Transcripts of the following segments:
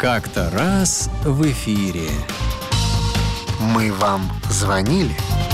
Как-то раз в эфире. Мы вам звонили?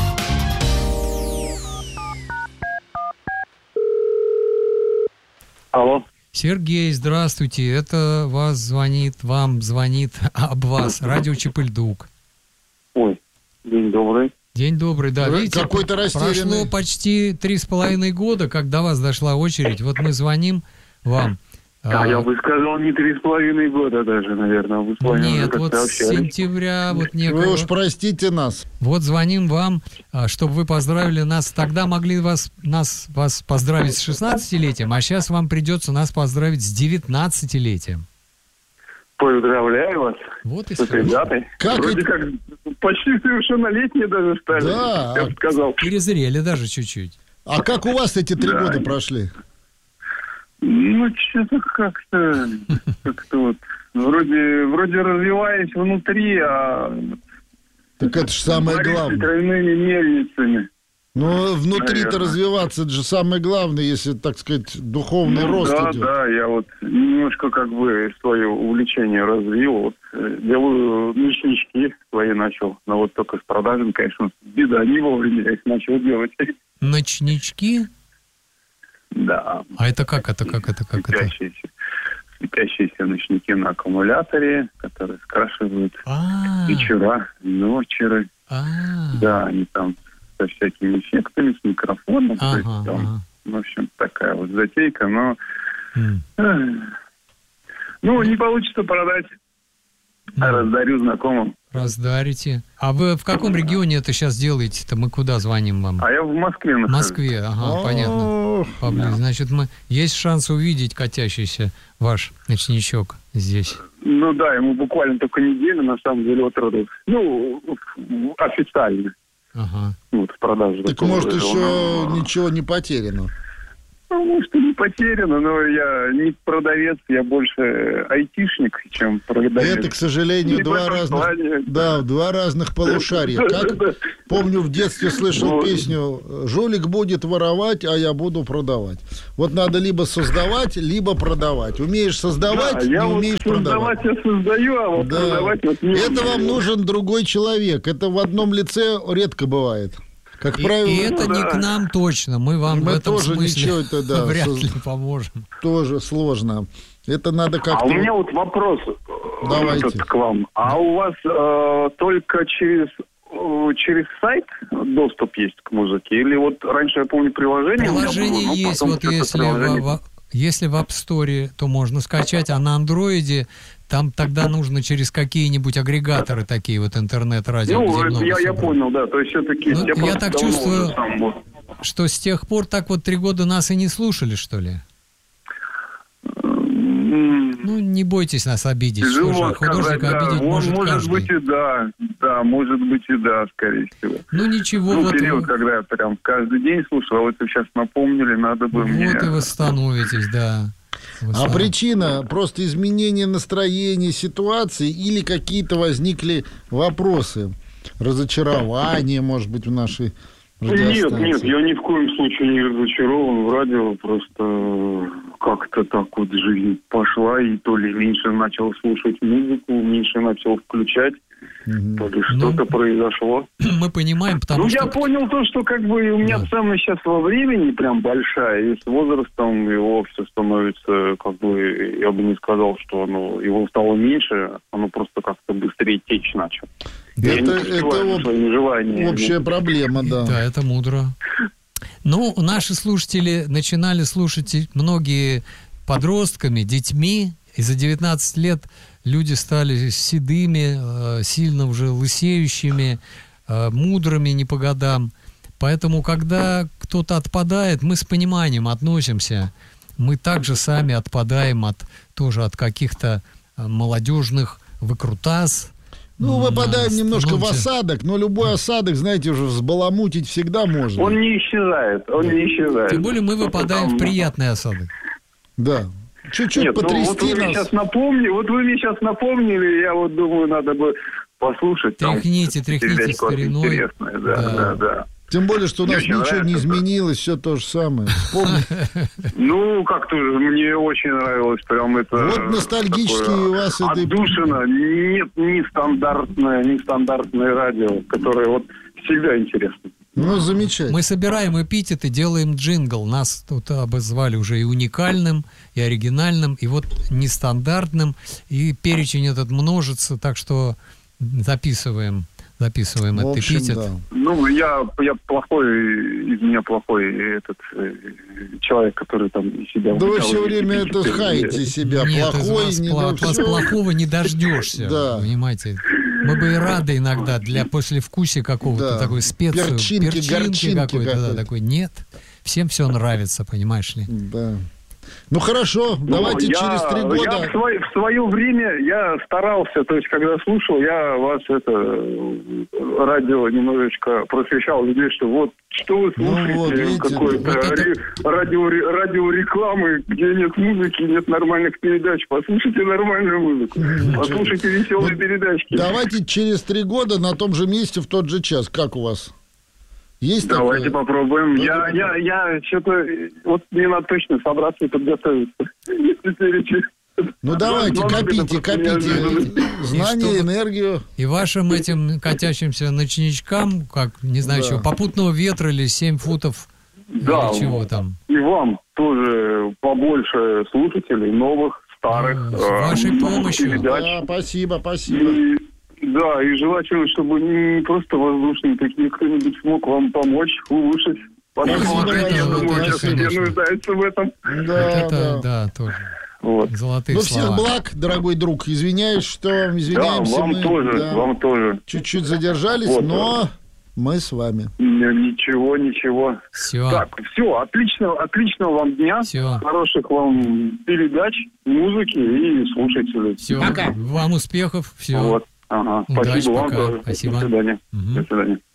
Алло. Сергей, здравствуйте. Это вам звонит об вас. Радио Чепыльдук. Ой, день добрый. День добрый, да. Видите, какой-то растерянный. прошло почти 3,5 года, как до вас дошла очередь. Вот мы звоним вам. Я бы сказал, не 3,5 года даже, наверное. Вы с вами Нет, уже вот как-то с общались. сентября, вот Вы некого. уж простите нас. Вот звоним вам, чтобы вы поздравили нас. Тогда могли вас поздравить с 16-летием, а сейчас вам придется нас поздравить с 19-летием. Поздравляю вас Вот и с этой все. датой. Как Вроде это- как почти совершеннолетние даже стали, Да. я бы сказал. Перезрели даже чуть-чуть. А как у вас эти 3 Да. года прошли? Ну, что-то как-то вот, вроде развиваясь внутри, а Так это же самое борюсь с главное. тройными мельницами. Ну, внутри-то Наверное. развиваться, это же самое главное, если, так сказать, духовный рост да, идет. да, я вот немножко как бы свое увлечение развил. Вот, делаю ночнички свои начал, но вот только с продажами, конечно, беда, не вовремя я их начал делать. Ночнички? Да, А это как это? светящиеся ночники на аккумуляторе, которые скрашивают вечера, ночеры. Да, они там со всякими эффектами, с микрофоном. То есть, там, в общем, такая вот затейка, но не получится продать, а раздарю знакомым. Раздарите. А вы в каком регионе это сейчас делаете-то? Мы куда звоним вам? А я в Москве В нахожусь. Москве, ага, понятно. Ох, Поближе. Значит, есть шанс увидеть катящийся ваш ночничок здесь. Ну да, ему буквально только неделя, на самом деле, от родов. Ну, официально. Ага. Вот, в продаже. Так может еще ничего не потеряно. Ну, может, и не потеряно, но я не продавец, я больше айтишник, чем продавец. Это, к сожалению, Не в этом плане. два разных полушария. Как помню, в детстве слышал песню «Жулик будет воровать, а я буду продавать». Вот надо либо создавать, либо продавать. Умеешь создавать, не умеешь продавать. Я создаю, а вот продавать вот не Это вам умею. нужен другой человек. Это в одном лице редко бывает. Как правило, И это не к нам точно. Мы вам Мы в этом тоже смысле ничего это, да, вряд ли поможем. тоже сложно. Это надо А как-то... у меня вот вопрос Давайте. к вам. А у вас только через сайт доступ есть к музыке? Или вот раньше, я помню, приложение у меня было, Приложение но есть, потом вот что-то приложение- если в App Store, то можно скачать, а на Андроиде там тогда нужно через какие-нибудь агрегаторы такие вот интернет-радио. Ну, где много я собрано. понял, да. То есть все-таки... Ну, я просто так давно чувствую, уже сам вот- Что с тех пор так вот 3 года нас и не слушали, что ли? Ну, не бойтесь нас обидеть. Что Тяжело же, художника сказать, да. обидеть может каждый. быть и да. Да, может быть и да, скорее всего. Ну, ничего, вот, период, когда я прям каждый день слушал, а вот вы сейчас напомнили, надо бы мне... вот и восстановитесь, да. А причина просто изменение настроения, ситуации или какие-то возникли вопросы? Разочарование, может быть, в нашей радиостанции? Нет, я ни в коем случае не разочарован в радио, просто как-то так вот жизнь пошла, и то ли меньше начал слушать музыку, меньше начал включать, то ли что-то произошло. Мы понимаем, потому что... я понял то, что как бы у меня ценность сейчас во времени прям большая, и с возрастом его все становится, как бы, я бы не сказал, что его стало меньше, оно просто как-то быстрее течь начал. Это своими желаниями. общая проблема, да. Да, это мудро. Ну, наши слушатели начинали слушать многие подростками, детьми, и за 19 лет люди стали седыми, сильно уже лысеющими, мудрыми не по годам. Поэтому, когда кто-то отпадает, мы с пониманием относимся. Мы также сами отпадаем тоже от каких-то молодежных выкрутас. Ну, выпадаем немножко в осадок, но любой осадок, знаете, уже взбаламутить всегда можно. Он не исчезает, Тем более мы выпадаем в приятный осадок. Да. Чуть-чуть потрясти вот вы нас. вы мне сейчас напомнили, я вот думаю, надо бы послушать. Тряхните стариной. Интересное, да. Тем более, что у нас Мне ничего не изменилось, все то же самое. Вспомни. Ну, как-то мне очень нравилось, прям это... Вот ностальгически у вас это... Отдушина, нет, нестандартное радио, которое вот всегда интересно. Ну, замечательно. Мы собираем эпитеты, делаем джингл. Нас тут обозвали уже и уникальным, и оригинальным, и вот нестандартным. И перечень этот множится, так что записываем этот эпитет. Да. Ну, я плохой, из меня плохой этот человек, который там себя... Да вы все время это хаете себя. Нет, плохой, от вас плохого не дождешься, да. Понимаете? Мы бы и рады иногда для послевкусия какого-то такой специю. Перчинки какой-то. Да, такой. Нет, всем все нравится, понимаешь ли? Да. Ну хорошо, давайте через 3 года. Я в свое время я старался, то есть когда слушал, я вас радио немножечко просвещал людей, что вот что вы слушаете, какой-то радиорекламы, где нет музыки, нет нормальных передач. Послушайте нормальную музыку, послушайте веселые передачки. Давайте через 3 года на том же месте в тот же час. Как у вас? Есть Давайте такое? Попробуем. Я что-то... Вот мне надо точно собраться и подготовиться. Ну, давайте, копите знания, энергию. И вашим этим катящимся ночничкам, как, не знаю, чего, попутного ветра или 7 футов, или чего там. И вам тоже побольше слушателей, новых, старых. С вашей помощью. Да, спасибо. Да, и желательно, чтобы не просто воздушные такие, кто-нибудь смог вам помочь, улучшить. Я думаю, сейчас все нуждаются в этом. Да, тоже. Вот. Золотые слова. Всех благ, дорогой друг. Извиняюсь, что вам извиняемся. Да, вам тоже. Чуть-чуть задержались, но мы с вами. Ничего. Все. Так, все, отличного вам дня. Все. Хороших вам передач, музыки и слушателей. Все. Вам успехов. Все. Вот. Ага. Удачи, спасибо пока. вам тоже. Спасибо. До свидания. Угу. До свидания.